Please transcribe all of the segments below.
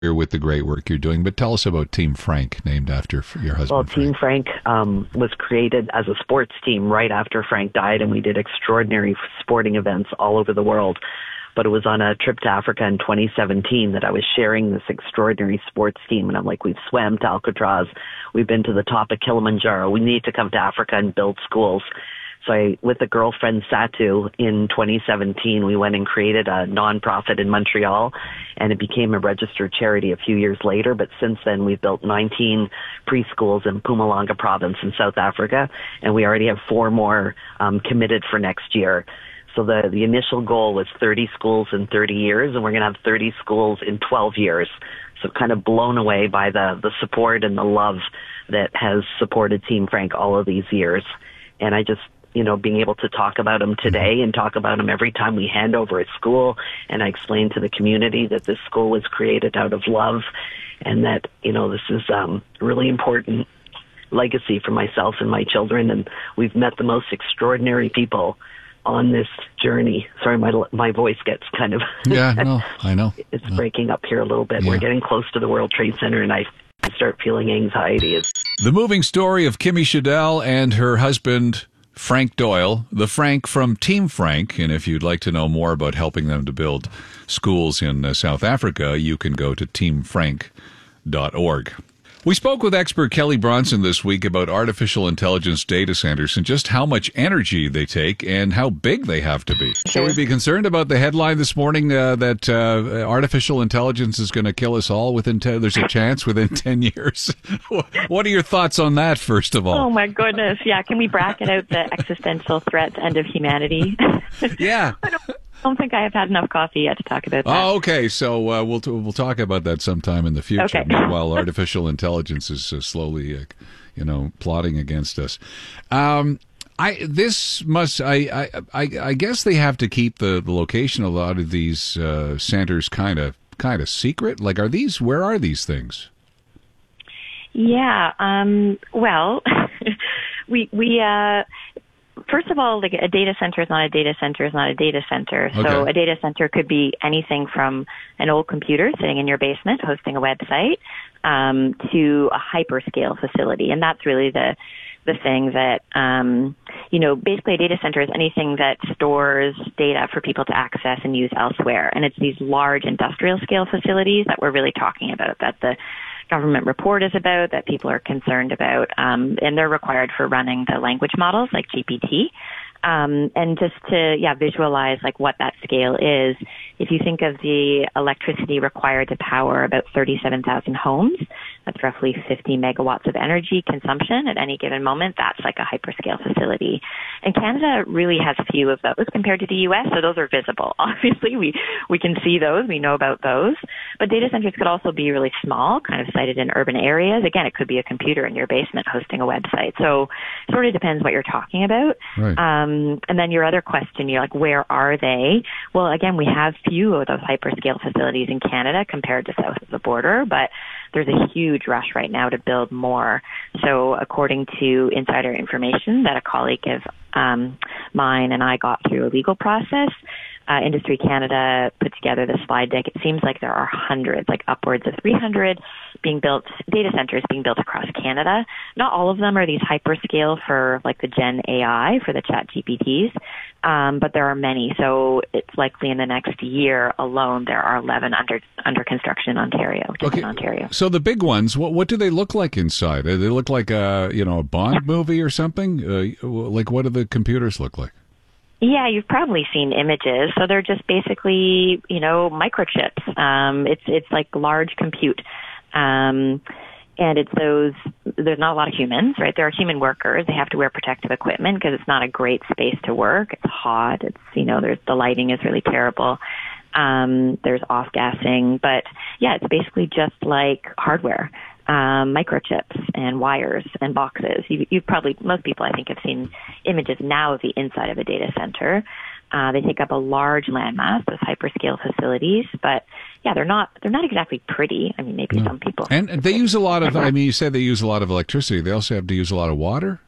with the great work you're doing, but tell us about Team Frank, named after your husband. Well, Team Frank was created as a sports team right after Frank died, and we did extraordinary sporting events all over the world. But it was on a trip to Africa in 2017 that I was sharing this extraordinary sports team, and I'm like, we've swam to Alcatraz, we've been to the top of Kilimanjaro, we need to come to Africa and build schools. So with a girlfriend, Satu, in 2017, we went and created a nonprofit in Montreal, and it became a registered charity a few years later. But since then, we've built 19 preschools in Mpumalanga province in South Africa, and we already have 4 more committed for next year. So the initial goal was 30 schools in 30 years, and we're going to have 30 schools in 12 years. So kind of blown away by the support and the love that has supported Team Frank all of these years. And I just, being able to talk about them today and talk about them every time we hand over a school, and I explain to the community that this school was created out of love, and that, this is really important legacy for myself and my children, and we've met the most extraordinary people on this journey. Sorry, my voice gets kind of... Yeah, no, I know. It's breaking up here a little bit. Yeah. We're getting close to the World Trade Center, and I start feeling anxiety. The moving story of Kimmy Shadell and her husband, Frank Doyle, the Frank from Team Frank. And if you'd like to know more about helping them to build schools in South Africa, you can go to teamfrank.org. We spoke with expert Kelly Bronson this week about artificial intelligence data centers and just how much energy they take and how big they have to be. Should we be concerned about the headline this morning that artificial intelligence is going to kill us all there's a chance within 10 years? What are your thoughts on that, first of all? Oh, my goodness. Yeah, can we bracket out the existential threat end of humanity? Yeah. I don't think I have had enough coffee yet to talk about that. Oh, okay. So we'll talk about that sometime in the future. Okay. While artificial intelligence is slowly, plotting against us. I guess they have to keep the location of a lot of these centers kind of secret. Like, where are these things? Yeah. Well, we. First of all, like, a data center is not a data center is not a data center. So Okay. A data center could be anything from an old computer sitting in your basement hosting a website to a hyperscale facility. And that's really the thing that, basically a data center is anything that stores data for people to access and use elsewhere. And it's these large industrial scale facilities that we're really talking about, that the government report is about, that people are concerned about, and they're required for running the language models like GPT. And just to, visualize like what that scale is, if you think of the electricity required to power about 37,000 homes, that's roughly 50 megawatts of energy consumption at any given moment. That's like a hyperscale facility. And Canada really has few of those compared to the U.S., so those are visible. Obviously, we can see those. We know about those. But data centers could also be really small, kind of sited in urban areas. Again, it could be a computer in your basement hosting a website. So it sort of depends what you're talking about. Right. And then your other question, you're like, where are they? Well, again, we have few of those hyperscale facilities in Canada compared to south of the border, but there's a huge rush right now to build more. So according to insider information that a colleague of mine and I got through a legal process, Industry Canada put together the slide deck. It seems like there are hundreds, like upwards of 300 data centers being built across Canada. Not all of them are these hyperscale for like the Gen AI, for the Chat GPTs, but there are many. So it's likely in the next year alone, there are 11 under construction in Ontario, in Ontario. So the big ones, what do they look like inside? Do they look like a Bond movie or something? Like, what do the computers look like? Yeah, you've probably seen images. So they're just basically, microchips. It's like large compute. And it's there's not a lot of humans, right? There are human workers. They have to wear protective equipment because it's not a great space to work. It's hot. The lighting is really terrible. There's off-gassing. But yeah, it's basically just like hardware. Microchips and wires and boxes. Most people I think have seen images now of the inside of a data center. They take up a large landmass, those hyperscale facilities, but yeah, they're not exactly pretty. I mean, maybe some people. And they use a lot of, you said they use a lot of electricity. They also have to use a lot of water?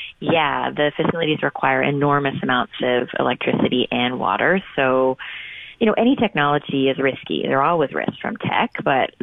Yeah, the facilities require enormous amounts of electricity and water. So any technology is risky. There are always risks from tech, but